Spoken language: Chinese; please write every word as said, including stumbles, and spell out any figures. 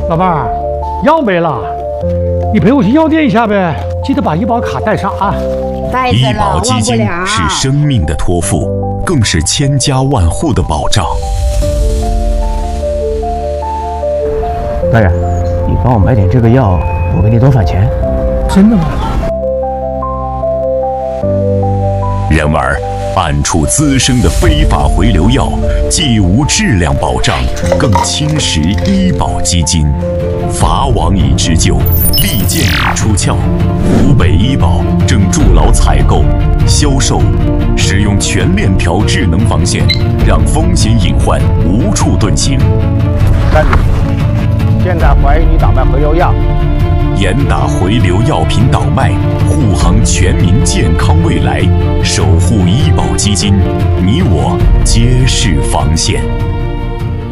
老伴儿，药没了，你陪我去药店一下呗，记得把医保卡带上啊。 带着了， 医保基金是生命的托付，更是千家万户的保障。 大人，你帮我买点这个药，我给你多返钱。 真的吗？ 然而，暗处滋生的非法回流药，既无质量保障，更侵蚀医保基金。法网已织就，利剑已出鞘。湖北医保正筑牢采购、销售、使用全链条智能防线，让风险隐患无处遁形。 站住！现在怀疑你倒卖回流药。 严打回流药品倒卖，护航全民健康未来，守护医保基金，你我皆是防线。